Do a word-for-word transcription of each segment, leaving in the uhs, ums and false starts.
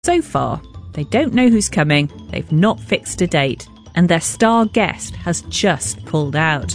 So far, they don't know who's coming, they've not fixed a date, and their star guest has just pulled out.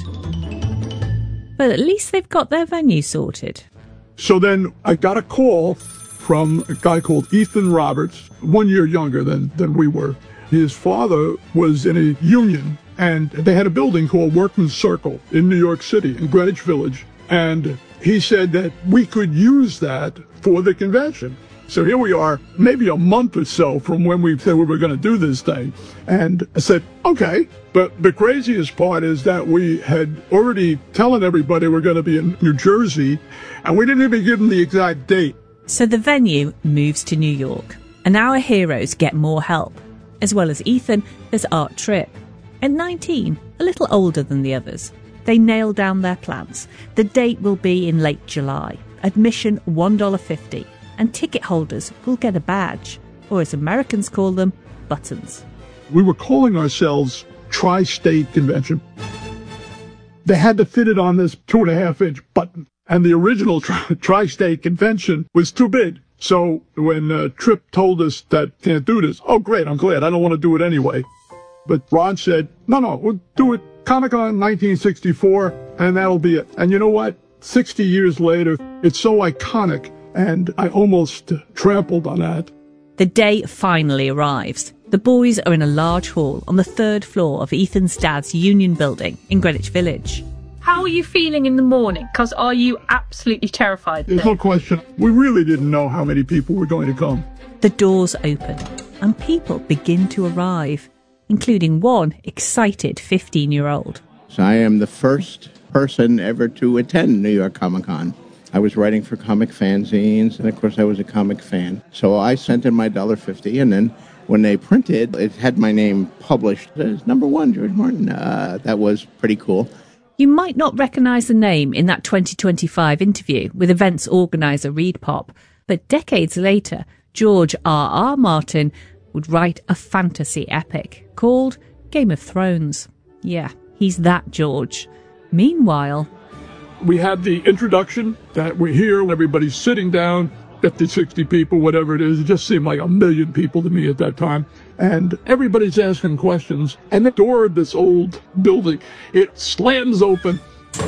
But at least they've got their venue sorted. So then I got a call from a guy called Ethan Roberts, one year younger than, than we were. His father was in a union, and they had a building called Workman's Circle in New York City, in Greenwich Village. And he said that we could use that for the convention. So here we are, maybe a month or so from when we said we were going to do this thing. And I said, okay. But the craziest part is that we had already telling everybody we're going to be in New Jersey, and we didn't even give them the exact date. So the venue moves to New York, and our heroes get more help. As well as Ethan, there's Art Tripp. At nineteen, a little older than the others, they nail down their plans. The date will be in late July. Admission one dollar fifty. And ticket holders will get a badge, or as Americans call them, buttons. We were calling ourselves Tri-State Convention. They had to fit it on this two and a half inch button, and the original tri- Tri-State Convention was too big. So when uh, Tripp told us that can't do this, oh great, I'm glad, I don't want to do it anyway. But Ron said, no, no, we'll do it Comic-Con nineteen sixty-four, and that'll be it. And you know what? sixty years later, it's so iconic. And I almost trampled on that. The day finally arrives. The boys are in a large hall on the third floor of Ethan's dad's union building in Greenwich Village. How are you feeling in the morning? Because are you absolutely terrified? There's no question. We really didn't know how many people were going to come. The doors open and people begin to arrive, including one excited fifteen-year-old. So I am the first person ever to attend New York Comic Con. I was writing for comic fanzines, and of course I was a comic fan. So I sent in my one dollar fifty, and then when they printed, it had my name published as number one, George Martin. Uh, that was pretty cool. You might not recognise the name in that twenty twenty-five interview with events organiser Reed Pop, but decades later, George R R. Martin would write a fantasy epic called Game of Thrones. Yeah, he's that George. Meanwhile, we had the introduction that we're here, everybody's sitting down, fifty, sixty people, whatever it is. It just seemed like a million people to me at that time. And everybody's asking questions. And the door of this old building, it slams open.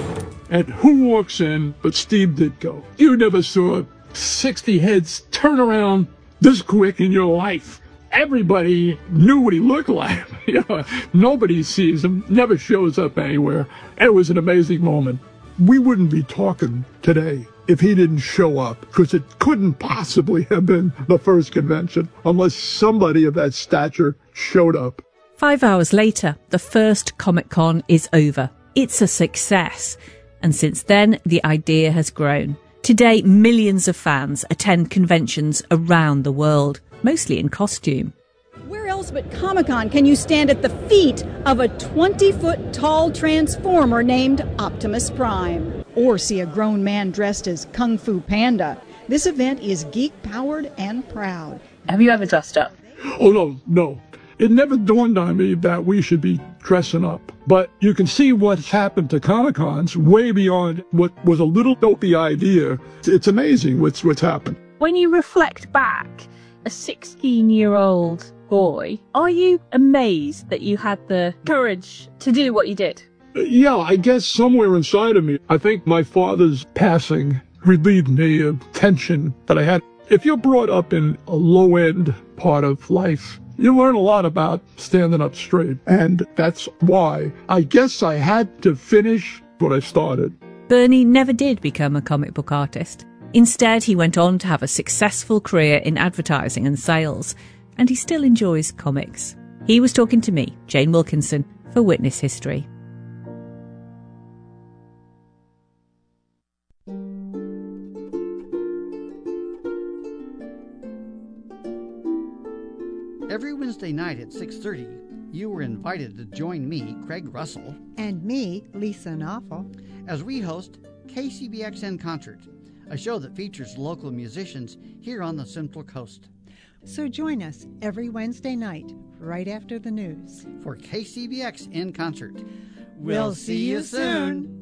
And who walks in but Steve Ditko? You never saw sixty heads turn around this quick in your life. Everybody knew what he looked like. You know, nobody sees him, never shows up anywhere. And it was an amazing moment. We wouldn't be talking today if he didn't show up, because it couldn't possibly have been the first convention unless somebody of that stature showed up. Five hours later, the first Comic-Con is over. It's a success. And since then, the idea has grown. Today, millions of fans attend conventions around the world, mostly in costume. Where else but Comic-Con can you stand at the feet of a twenty-foot tall Transformer named Optimus Prime? Or see a grown man dressed as Kung Fu Panda? This event is geek-powered and proud. Have you ever dressed up? Oh, no, no. It never dawned on me that we should be dressing up. But you can see what's happened to Comic-Cons way beyond what was a little dopey idea. It's amazing what's, what's happened. When you reflect back, a sixteen-year-old boy, are you amazed that you had the courage to do what you did? Yeah, I guess somewhere inside of me, I think my father's passing relieved me of tension that I had. If you're brought up in a low-end part of life, you learn a lot about standing up straight. And that's why I guess I had to finish what I started. Bernie never did become a comic book artist. Instead, he went on to have a successful career in advertising and sales, and he still enjoys comics. He was talking to me, Jane Wilkinson, for Witness History. Every Wednesday night at six thirty, you are invited to join me, Craig Russell, and me, Lisa Knopfel, as we host K C B X in Concert, a show that features local musicians here on the Central Coast. So join us every Wednesday night, right after the news, for K C B X in Concert. We'll see you soon.